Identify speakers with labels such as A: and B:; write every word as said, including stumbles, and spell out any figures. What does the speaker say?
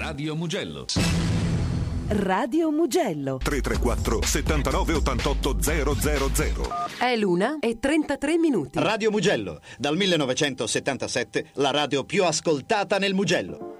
A: Radio Mugello.
B: Radio Mugello.
C: tre tre quattro settantanove ottantotto zero zero zero.
B: È l'una e trentatré minuti.
D: Radio Mugello, dal millenovecentosettantasette la radio più ascoltata nel Mugello.